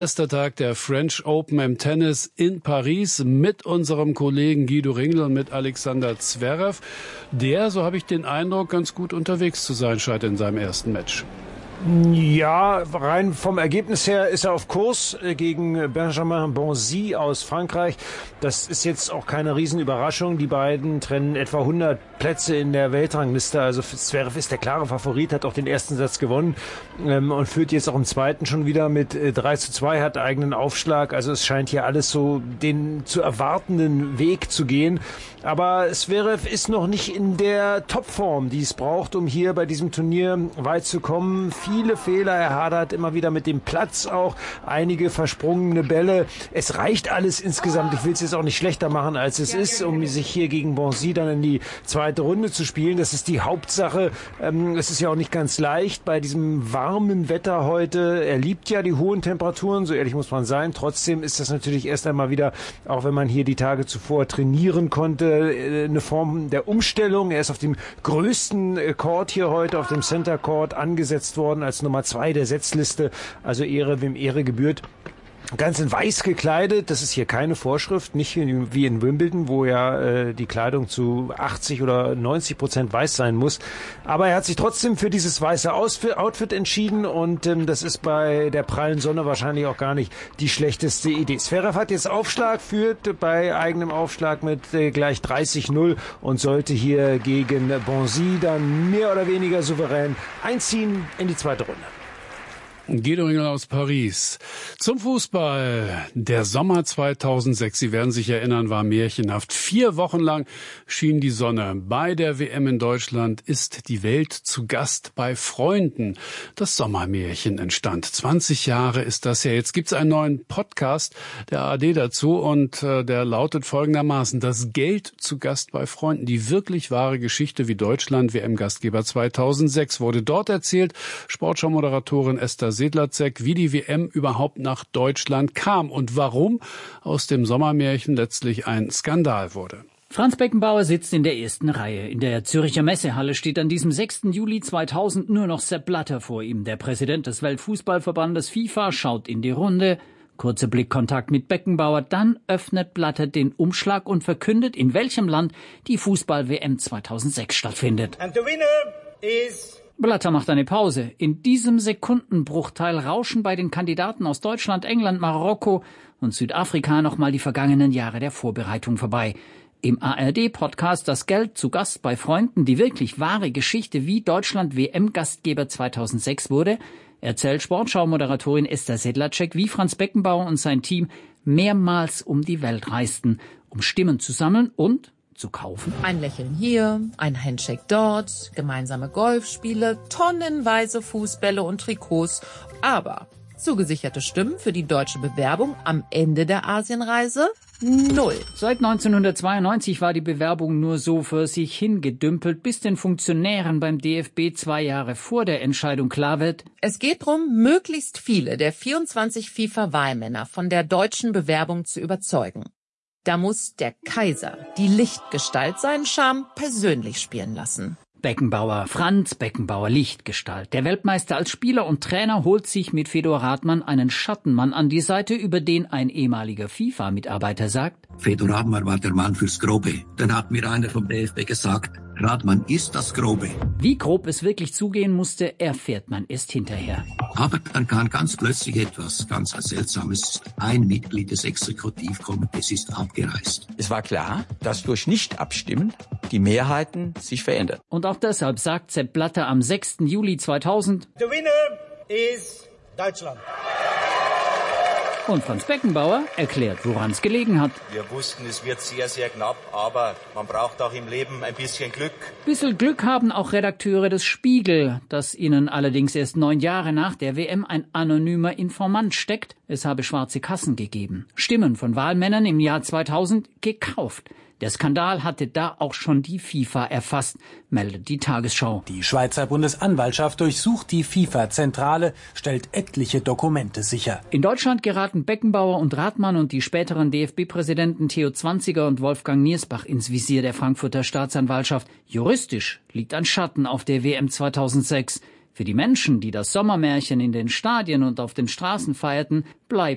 Erster Tag der French Open im Tennis in Paris mit unserem Kollegen Guido Ringel und mit Alexander Zverev, der, so habe ich den Eindruck, ganz gut unterwegs zu sein scheint in seinem ersten Match. Ja, rein vom Ergebnis her ist er auf Kurs gegen Benjamin Bonzi aus Frankreich. Das ist jetzt auch keine Riesenüberraschung. Die beiden trennen etwa 100 Plätze in der Weltrangliste. Also Zverev ist der klare Favorit, hat auch den ersten Satz gewonnen und führt jetzt auch im zweiten schon wieder mit 3:2, hat eigenen Aufschlag. Also es scheint hier alles so den zu erwartenden Weg zu gehen. Aber Zverev ist noch nicht in der Topform, die es braucht, um hier bei diesem Turnier weit zu kommen. Viele Fehler, er hadert immer wieder mit dem Platz auch, einige versprungene Bälle. Es reicht alles insgesamt, ich will es jetzt auch nicht schlechter machen, als es ist, um sich hier gegen Bonzi dann in die zweite Runde zu spielen. Das ist die Hauptsache. Es ist ja auch nicht ganz leicht bei diesem warmen Wetter heute. Er liebt ja die hohen Temperaturen, so ehrlich muss man sein. Trotzdem ist das natürlich erst einmal wieder, auch wenn man hier die Tage zuvor trainieren konnte, eine Form der Umstellung. Er ist auf dem größten Court hier heute, auf dem Center Court angesetzt worden als Nummer 2 der Setzliste. Also Ehre, wem Ehre gebührt. Ganz in weiß gekleidet, das ist hier keine Vorschrift, nicht wie in Wimbledon, wo ja die Kleidung zu 80 oder 90% weiß sein muss. Aber er hat sich trotzdem für dieses weiße Outfit entschieden und das ist bei der prallen Sonne wahrscheinlich auch gar nicht die schlechteste Idee. Zverev hat jetzt Aufschlag, führt bei eigenem Aufschlag mit gleich 30-0 und sollte hier gegen Bonzi dann mehr oder weniger souverän einziehen in die zweite Runde. Guido Ringel aus Paris. Zum Fußball. Der Sommer 2006, Sie werden sich erinnern, war märchenhaft. 4 Wochen lang schien die Sonne. Bei der WM in Deutschland ist die Welt zu Gast bei Freunden. Das Sommermärchen entstand. 20 Jahre ist das her. Jetzt gibt's einen neuen Podcast der ARD dazu und der lautet folgendermaßen: Das Geld zu Gast bei Freunden. Die wirklich wahre Geschichte, wie Deutschland WM-Gastgeber 2006 wurde. Dort erzählt Sportschau-Moderatorin Esther Sedlacek, wie die WM überhaupt nach Deutschland kam und warum aus dem Sommermärchen letztlich ein Skandal wurde. Franz Beckenbauer sitzt in der ersten Reihe. In der Zürcher Messehalle steht an diesem 6. Juli 2000 nur noch Sepp Blatter vor ihm. Der Präsident des Weltfußballverbandes FIFA schaut in die Runde. Kurzer Blickkontakt mit Beckenbauer, dann öffnet Blatter den Umschlag und verkündet, in welchem Land die Fußball-WM 2006 stattfindet. And the winner is... Blatter macht eine Pause. In diesem Sekundenbruchteil rauschen bei den Kandidaten aus Deutschland, England, Marokko und Südafrika nochmal die vergangenen Jahre der Vorbereitung vorbei. Im ARD-Podcast Das Geld zu Gast bei Freunden, die wirklich wahre Geschichte, wie Deutschland WM-Gastgeber 2006 wurde, erzählt Sportschau-Moderatorin Esther Sedlacek, wie Franz Beckenbauer und sein Team mehrmals um die Welt reisten, um Stimmen zu sammeln und zu kaufen. Ein Lächeln hier, ein Handshake dort, gemeinsame Golfspiele, tonnenweise Fußbälle und Trikots, aber zugesicherte Stimmen für die deutsche Bewerbung am Ende der Asienreise 0. Seit 1992 war die Bewerbung nur so für sich hingedümpelt, bis den Funktionären beim DFB 2 Jahre vor der Entscheidung klar wird: Es geht darum, möglichst viele der 24 FIFA-Wahlmänner von der deutschen Bewerbung zu überzeugen. Da muss der Kaiser, die Lichtgestalt, seinen Charme persönlich spielen lassen. Beckenbauer, Franz Beckenbauer, Lichtgestalt. Der Weltmeister als Spieler und Trainer holt sich mit Fedor Radmann einen Schattenmann an die Seite, über den ein ehemaliger FIFA-Mitarbeiter sagt: Fedor Radmann war der Mann fürs Grobe. Dann hat mir einer vom DFB gesagt, Radmann ist das Grobe. Wie grob es wirklich zugehen musste, erfährt man erst hinterher. Aber dann kam ganz plötzlich etwas ganz Seltsames. Ein Mitglied des Exekutivkomitees ist abgereist. Es war klar, dass durch Nicht-Abstimmen die Mehrheiten sich verändern. Und auch deshalb sagt Sepp Blatter am 6. Juli 2000: The winner is Deutschland. Und Franz Beckenbauer erklärt, woran es gelegen hat. Wir wussten, es wird sehr, sehr knapp, aber man braucht auch im Leben ein bisschen Glück. Bisschen Glück haben auch Redakteure des Spiegel, dass ihnen allerdings erst 9 Jahre nach der WM ein anonymer Informant steckt. Es habe schwarze Kassen gegeben. Stimmen von Wahlmännern im Jahr 2000 gekauft. Der Skandal hatte da auch schon die FIFA erfasst, meldet die Tagesschau. Die Schweizer Bundesanwaltschaft durchsucht die FIFA-Zentrale, stellt etliche Dokumente sicher. In Deutschland geraten Beckenbauer und Radmann und die späteren DFB-Präsidenten Theo Zwanziger und Wolfgang Niersbach ins Visier der Frankfurter Staatsanwaltschaft. Juristisch liegt ein Schatten auf der WM 2006. Für die Menschen, die das Sommermärchen in den Stadien und auf den Straßen feierten, bleibt